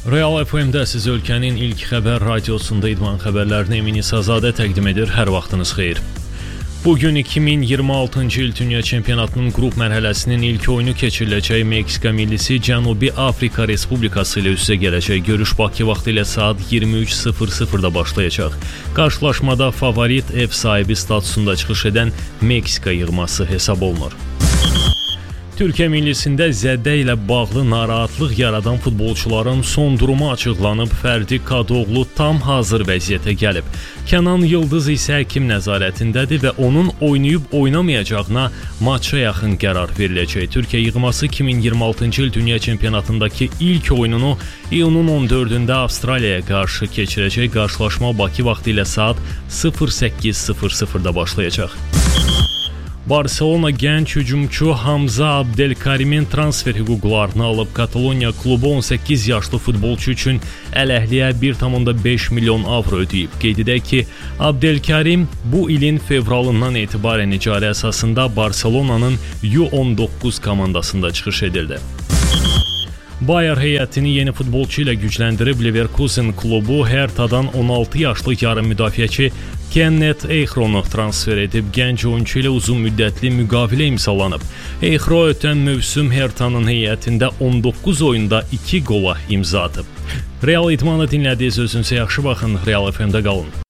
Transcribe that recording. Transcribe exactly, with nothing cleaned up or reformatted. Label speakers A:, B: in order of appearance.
A: Real F M-də siz ölkənin ilk xəbər radiosunda idman xəbərlərini Emin İsazadə təqdim edir. Hər vaxtınız xeyir. Bugün iki min iyirmi altıncı il Dünya Çempionatının qrup mərhələsinin ilk oyunu keçiriləcək. Meksika millisi Cənubi Afrika Respublikası ilə üz-üzə gələcək. Görüş Bakı vaxtı ilə saat iyirmi üç sıfır sıfırda başlayacaq. Qarşılaşmada favorit ev sahibi statusunda çıxış edən Meksika yığması hesab olunur. Türkiyə millisində zəddə ilə bağlı narahatlıq yaradan futbolçuların son durumu açıqlanıb. Fərdi Kadıoğlu tam hazır vəziyyətə gəlib. Kənan Yıldız isə həkim nəzarətindədir və onun oynayıb oynamayacağına maça yaxın qərar veriləcək. Türkiyə yığması iki min iyirmi altıncı il Dünya Çempionatındakı ilk oyununu iyunun on dördündə Avstraliyaya qarşı keçirəcək. Qarşılaşma Bakı vaxtı ilə saat sıfır səkkiz sıfır sıfırda başlayacaq. Barselona gənc hücumçu Hamza Abdelkarimin transfer hüquqlarını alıb. Kataloniya klubu on səkkiz yaşlı futbolçu üçün ələhliyə bir tam beş milyon avro ödəyib. Qeyd edək ki, Abdelkarim bu ilin fevralından etibarən icarə əsasında Barselonanın U on doqquz komandasında çıxış edildi. Bayer heyətini yeni futbolçu ilə gücləndirib. Leverkusen klubu Herthadan on altı yaşlı yarım müdafiəçi Kenneth Eichronu transfer edib. Gənc oyunçu ilə uzun müddətli müqavilə imzalanıb. Eichro ötən mövsüm Hertha'nın heyətində on doqquz oyunda iki qola imza atıb. Real idmanı dinlədiyiniz, özünüzə yaxşı baxın. Real F M-də qalın.